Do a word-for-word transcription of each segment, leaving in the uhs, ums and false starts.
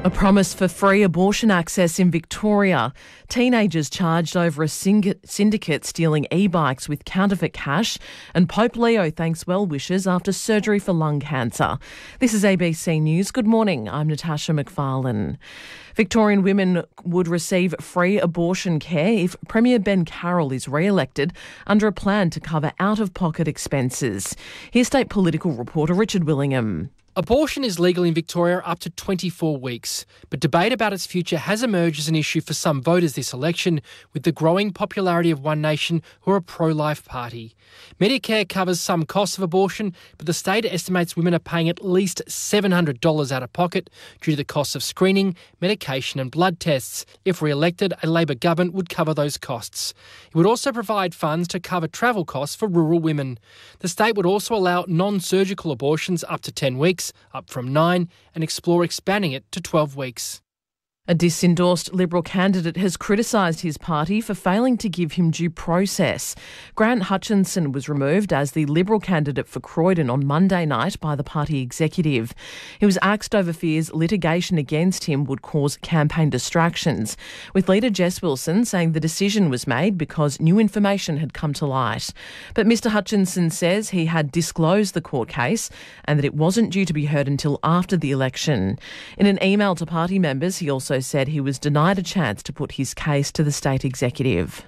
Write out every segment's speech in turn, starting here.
A promise for free abortion access in Victoria. Teenagers charged over a syndicate stealing e-bikes with counterfeit cash, and Pope Leo thanks well wishes after surgery for lung cancer. This is A B C News. Good morning. I'm Natasha McFarlane. Victorian women would receive free abortion care if Premier Ben Carroll is re-elected under a plan to cover out-of-pocket expenses. Here's state political reporter Richard Willingham. Abortion is legal in Victoria up to twenty-four weeks, but debate about its future has emerged as an issue for some voters this election, with the growing popularity of One Nation, who are a pro-life party. Medicare covers some costs of abortion, but the state estimates women are paying at least seven hundred dollars out of pocket due to the costs of screening, medication and blood tests. If re-elected, a Labor government would cover those costs. It would also provide funds to cover travel costs for rural women. The state would also allow non-surgical abortions up to ten weeks, up from nine, and explore expanding it to twelve weeks. A disendorsed Liberal candidate has criticised his party for failing to give him due process. Grant Hutchinson was removed as the Liberal candidate for Croydon on Monday night by the party executive. He was axed over fears litigation against him would cause campaign distractions, with leader Jess Wilson saying the decision was made because new information had come to light. But Mr Hutchinson says he had disclosed the court case and that it wasn't due to be heard until after the election. In an email to party members, he also said he was denied a chance to put his case to the state executive.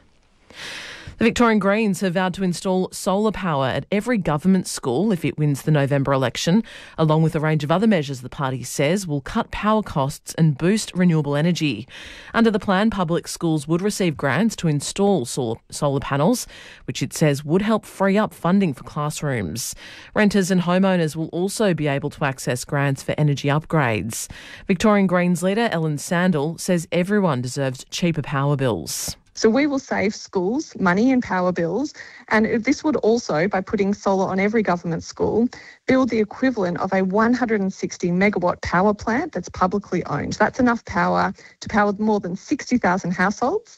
The Victorian Greens have vowed to install solar power at every government school if it wins the November election, along with a range of other measures the party says will cut power costs and boost renewable energy. Under the plan, public schools would receive grants to install solar, solar panels, which it says would help free up funding for classrooms. Renters and homeowners will also be able to access grants for energy upgrades. Victorian Greens leader Ellen Sandel says everyone deserves cheaper power bills. So we will save schools money in power bills, and this would also, by putting solar on every government school, build the equivalent of a one hundred sixty megawatt power plant that's publicly owned. That's enough power to power more than sixty thousand households.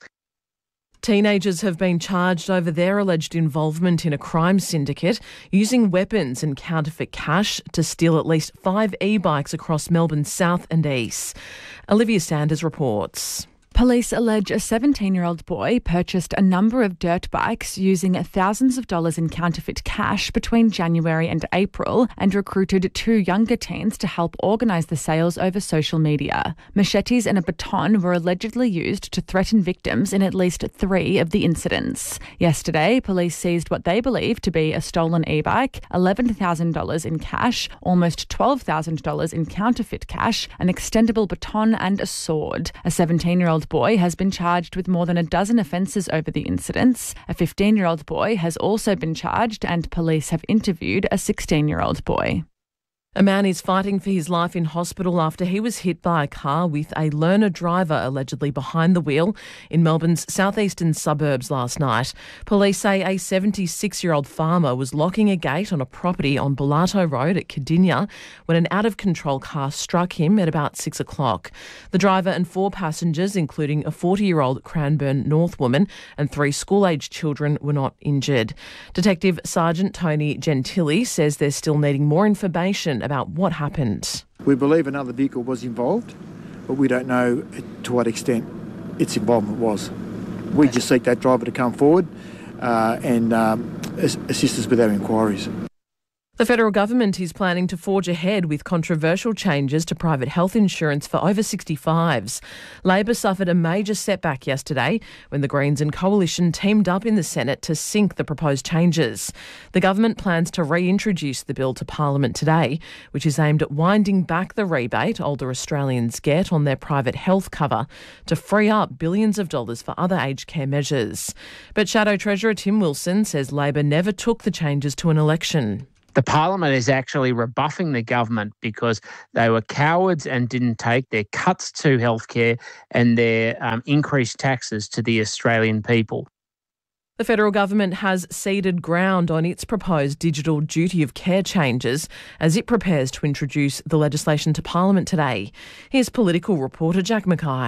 Teenagers have been charged over their alleged involvement in a crime syndicate using weapons and counterfeit cash to steal at least five e-bikes across Melbourne's south and east. Olivia Sanders reports. Police allege a seventeen-year-old boy purchased a number of dirt bikes using thousands of dollars in counterfeit cash between January and April and recruited two younger teens to help organise the sales over social media. Machetes and a baton were allegedly used to threaten victims in at least three of the incidents. Yesterday, police seized what they believe to be a stolen e-bike, eleven thousand dollars in cash, almost twelve thousand dollars in counterfeit cash, an extendable baton and a sword. A seventeen-year-old boy has been charged with more than a dozen offences over the incidents. A fifteen-year-old boy has also been charged, and police have interviewed a sixteen-year-old boy. A man is fighting for his life in hospital after he was hit by a car with a learner driver allegedly behind the wheel in Melbourne's southeastern suburbs last night. Police say a seventy-six-year-old farmer was locking a gate on a property on Bellato Road at Cardinia when an out-of-control car struck him at about six o'clock. The driver and four passengers, including a forty-year-old Cranbourne North woman and three school-aged children, were not injured. Detective Sergeant Tony Gentili says they're still needing more information about what happened. We believe another vehicle was involved, but we don't know to what extent its involvement was. We just seek that driver to come forward uh, and um, assist us with our inquiries. The federal government is planning to forge ahead with controversial changes to private health insurance for over sixty-fives. Labor suffered a major setback yesterday when the Greens and Coalition teamed up in the Senate to sink the proposed changes. The government plans to reintroduce the bill to Parliament today, which is aimed at winding back the rebate older Australians get on their private health cover to free up billions of dollars for other aged care measures. But Shadow Treasurer Tim Wilson says Labor never took the changes to an election. The Parliament is actually rebuffing the government because they were cowards and didn't take their cuts to healthcare and their um, increased taxes to the Australian people. The federal government has ceded ground on its proposed digital duty of care changes as it prepares to introduce the legislation to Parliament today. Here's political reporter Jack Mackay.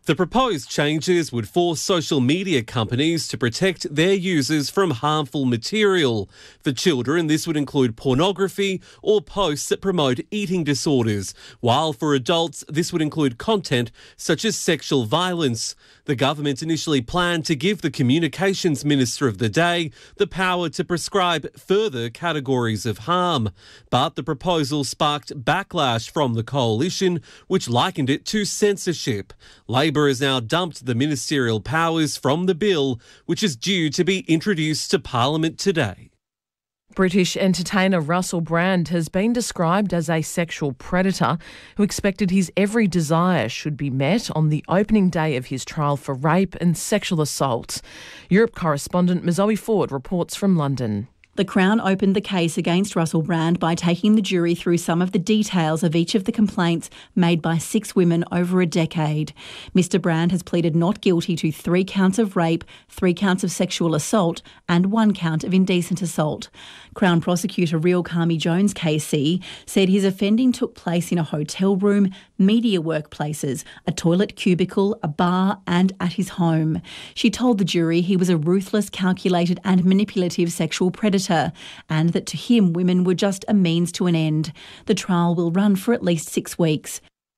The proposed changes would force social media companies to protect their users from harmful material. For children, this would include pornography or posts that promote eating disorders, while for adults, this would include content such as sexual violence. The government initially planned to give the Communications Minister of the day the power to prescribe further categories of harm. But the proposal sparked backlash from the coalition, which likened it to censorship. Labor has now dumped the ministerial powers from the bill, which is due to be introduced to Parliament today. British entertainer Russell Brand has been described as a sexual predator who expected his every desire should be met on the opening day of his trial for rape and sexual assault. Europe correspondent Zoe Ford reports from London. The Crown opened the case against Russell Brand by taking the jury through some of the details of each of the complaints made by six women over a decade. Mister Brand has pleaded not guilty to three counts of rape, three counts of sexual assault and one count of indecent assault. Crown prosecutor Real Carmi Jones K C said his offending took place in a hotel room, media workplaces, a toilet cubicle, a bar and at his home. She told the jury he was a ruthless, calculated and manipulative sexual predator, and that to him women were just a means to an end. The trial will run for at least six weeks.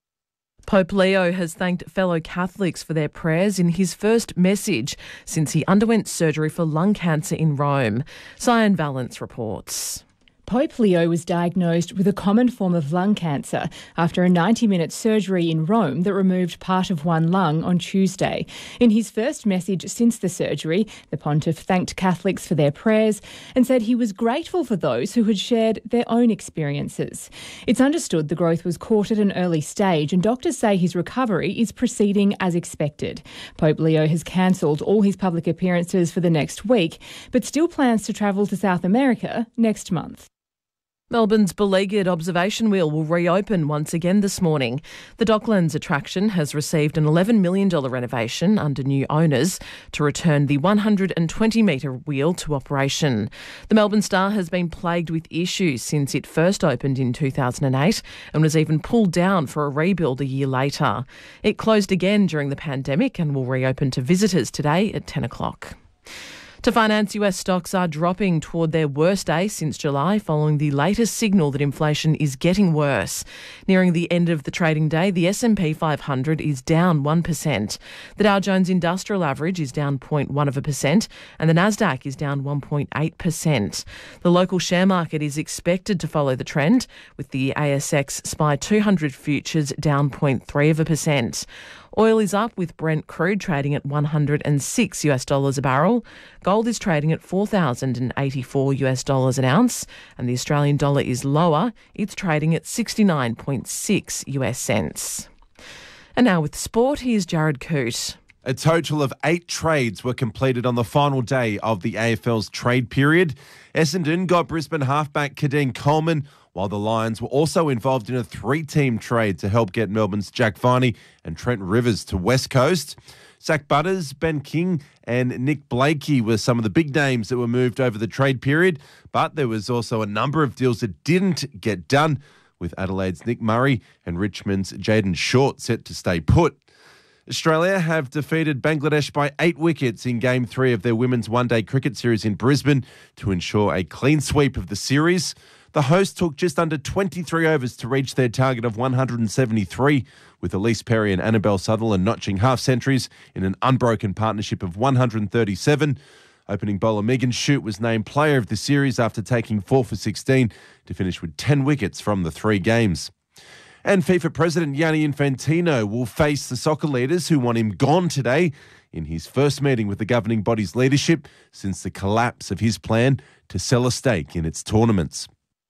Pope Leo has thanked fellow Catholics for their prayers in his first message since he underwent surgery for lung cancer in Rome. Cyan Valence reports. Pope Leo was diagnosed with a common form of lung cancer after a ninety-minute surgery in Rome that removed part of one lung on Tuesday. In his first message since the surgery, the pontiff thanked Catholics for their prayers and said he was grateful for those who had shared their own experiences. It's understood the growth was caught at an early stage and doctors say his recovery is proceeding as expected. Pope Leo has cancelled all his public appearances for the next week, but still plans to travel to South America next month. Melbourne's beleaguered observation wheel will reopen once again this morning. The Docklands attraction has received an eleven million dollars renovation under new owners to return the one hundred twenty metre wheel to operation. The Melbourne Star has been plagued with issues since it first opened in two thousand eight and was even pulled down for a rebuild a year later. It closed again during the pandemic and will reopen to visitors today at ten o'clock. To finance, U S stocks are dropping toward their worst day since July following the latest signal that inflation is getting worse. Nearing the end of the trading day, the S and P five hundred is down one percent. The Dow Jones Industrial Average is down zero point one of a percent and the Nasdaq is down one point eight percent. The local share market is expected to follow the trend, with the A S X S P Y two hundred futures down zero point three of a percent. Oil is up with Brent crude trading at one hundred six US dollars a barrel. Gold is trading at four thousand eighty-four US dollars an ounce and the Australian dollar is lower. It's trading at sixty-nine point six US cents. And now with sport, here's Jared Coote. A total of eight trades were completed on the final day of the A F L's trade period. Essendon got Brisbane halfback Kadeen Coleman, while the Lions were also involved in a three-team trade to help get Melbourne's Jack Viney and Trent Rivers to West Coast. Zach Butters, Ben King and Nick Blakey were some of the big names that were moved over the trade period, but there was also a number of deals that didn't get done, with Adelaide's Nick Murray and Richmond's Jaden Short set to stay put. Australia have defeated Bangladesh by eight wickets in Game three of their women's one-day cricket series in Brisbane to ensure a clean sweep of the series. The hosts took just under twenty-three overs to reach their target of one hundred seventy-three, with Elise Perry and Annabelle Sutherland notching half-centuries in an unbroken partnership of one hundred thirty-seven. Opening bowler Megan Shute was named player of the series after taking four for sixteen to finish with ten wickets from the three games. And FIFA President Gianni Infantino will face the soccer leaders who want him gone today in his first meeting with the governing body's leadership since the collapse of his plan to sell a stake in its tournaments.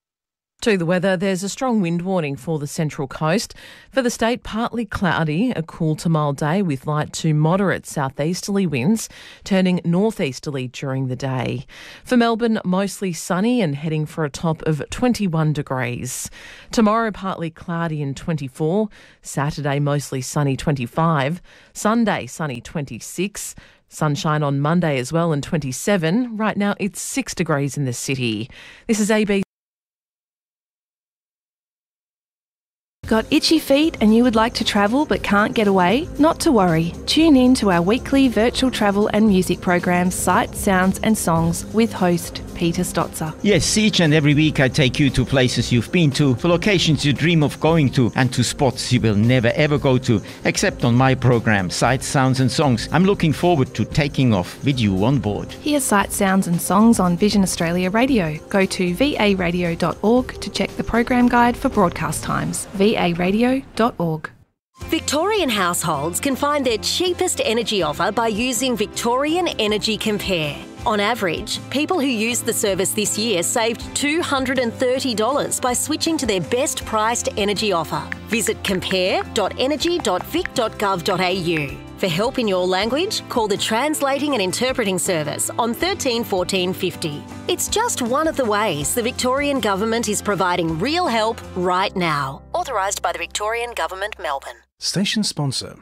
To the weather, there's a strong wind warning for the Central Coast. For the state, partly cloudy, a cool to mild day with light to moderate southeasterly winds, turning northeasterly during the day. For Melbourne, mostly sunny and heading for a top of twenty-one degrees. Tomorrow, partly cloudy and twenty-four. Saturday, mostly sunny, twenty-five. Sunday, sunny, twenty-six. Sunshine on Monday as well and twenty-seven. Right now, it's six degrees in the city. This is A B C. Got itchy feet and you would like to travel but can't get away? Not to worry. Tune in to our weekly virtual travel and music program, Sights, Sounds and Songs, with host Peter Stotzer. Yes, each and every week I take you to places you've been to, for locations you dream of going to, and to spots you will never ever go to, except on my program, Sights, Sounds and Songs. I'm looking forward to taking off with you on board. Hear Sights, Sounds and Songs on Vision Australia Radio. Go to v a radio dot org to check the program guide for broadcast times. v a radio dot org. Victorian households can find their cheapest energy offer by using Victorian Energy Compare. On average, people who used the service this year saved two hundred thirty dollars by switching to their best priced energy offer. Visit compare dot energy dot vic dot gov dot a u. For help in your language, call the Translating and Interpreting Service on thirteen fourteen fifty. It's just one of the ways the Victorian Government is providing real help right now. Authorised by the Victorian Government, Melbourne. Station sponsor.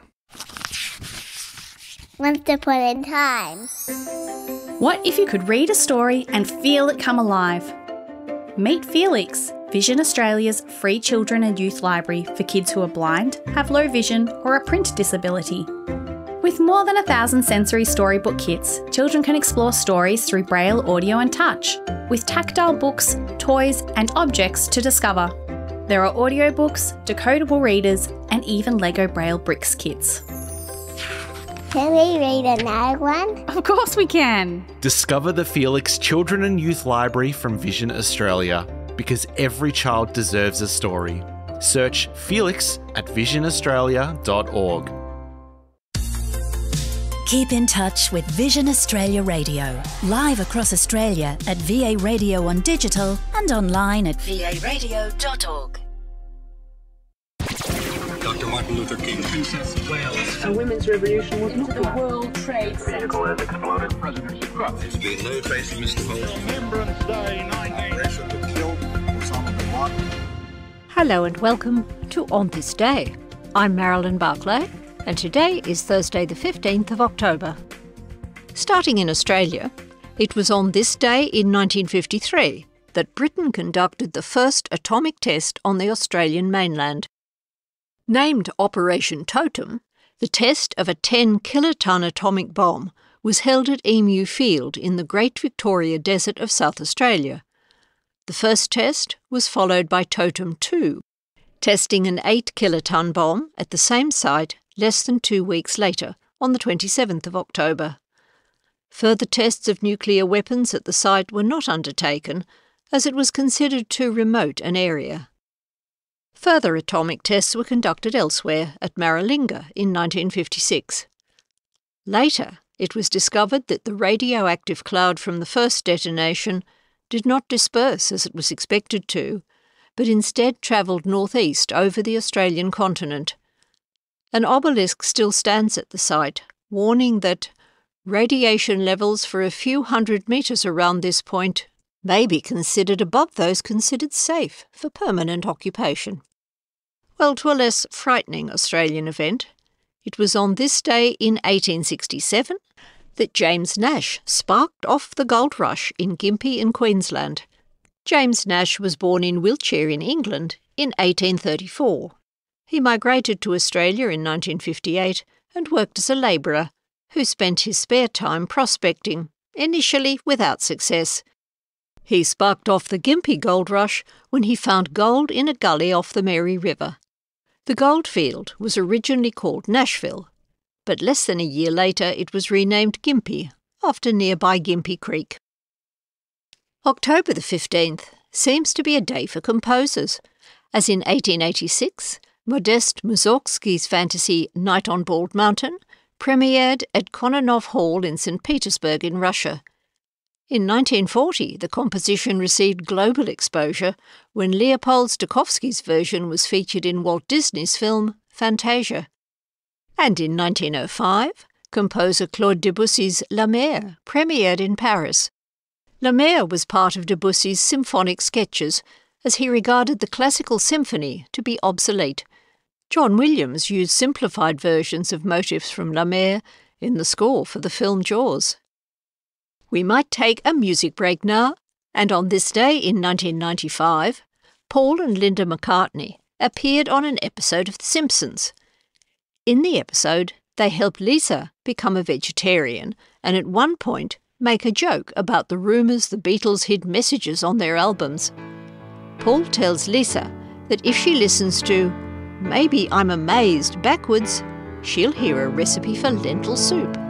Once upon a time. What if you could read a story and feel it come alive? Meet Felix, Vision Australia's free children and youth library for kids who are blind, have low vision or a print disability. With more than a thousand sensory storybook kits, children can explore stories through Braille, audio and touch, with tactile books, toys and objects to discover. There are audiobooks, decodable readers and even Lego Braille bricks kits. Can we read another one? Of course we can! Discover the Felix Children and Youth Library from Vision Australia, because every child deserves a story. Search Felix at vision australia dot org. Keep in touch with Vision Australia Radio, live across Australia at V A Radio on digital and online at v a radio dot org. Doctor Martin Luther King, Princess of Wales. A women's revolution was not the World Trade Center. Vehicle has exploded. President Trump. There's been no trace of Mister Volk. Remembrance Day, nineteen killed Osama bin Laden. Hello and welcome to On This Day. I'm Marilyn Barclay, and today is Thursday the fifteenth of October. Starting in Australia, it was on this day in nineteen fifty-three that Britain conducted the first atomic test on the Australian mainland. Named Operation Totem, the test of a ten kiloton atomic bomb was held at Emu Field in the Great Victoria Desert of South Australia. The first test was followed by Totem two, testing an eight kiloton bomb at the same site less than two weeks later, on the twenty-seventh of October. Further tests of nuclear weapons at the site were not undertaken, as it was considered too remote an area. Further atomic tests were conducted elsewhere, at Maralinga in nineteen fifty-six. Later, it was discovered that the radioactive cloud from the first detonation did not disperse as it was expected to, but instead travelled northeast over the Australian continent. An obelisk still stands at the site, warning that radiation levels for a few hundred metres around this point may be considered above those considered safe for permanent occupation. Well, to a less frightening Australian event, it was on this day in eighteen sixty-seven that James Nash sparked off the gold rush in Gympie in Queensland. James Nash was born in Wiltshire in England in eighteen thirty-four. He migrated to Australia in nineteen fifty-eight and worked as a labourer who spent his spare time prospecting, initially without success. He sparked off the Gympie gold rush when he found gold in a gully off the Mary River. The goldfield was originally called Nashville, but less than a year later it was renamed Gympie, after nearby Gympie Creek. October the fifteenth seems to be a day for composers, as in eighteen eighty-six, Modest Mussorgsky's fantasy Night on Bald Mountain premiered at Kononov Hall in Saint Petersburg in Russia. In nineteen forty, the composition received global exposure when Leopold Stokowski's version was featured in Walt Disney's film Fantasia. And in nineteen oh five, composer Claude Debussy's La Mer premiered in Paris. La Mer was part of Debussy's symphonic sketches, as he regarded the classical symphony to be obsolete. John Williams used simplified versions of motifs from La Mer in the score for the film Jaws. We might take a music break now, and on this day in nineteen ninety-five, Paul and Linda McCartney appeared on an episode of The Simpsons. In the episode, they help Lisa become a vegetarian and at one point make a joke about the rumours the Beatles hid messages on their albums. Paul tells Lisa that if she listens to Maybe I'm Amazed backwards, she'll hear a recipe for lentil soup.